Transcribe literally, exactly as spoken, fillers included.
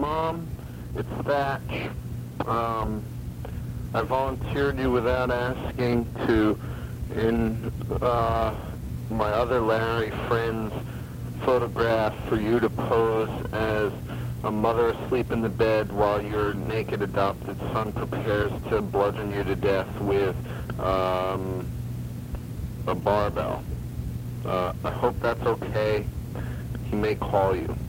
Mom, it's Thatch. Um, I volunteered you without asking to, in uh, my other Larry friend's photograph, for you to pose as a mother asleep in the bed while your naked adopted son prepares to bludgeon you to death with um, a barbell. Uh, I hope that's okay. He may call you.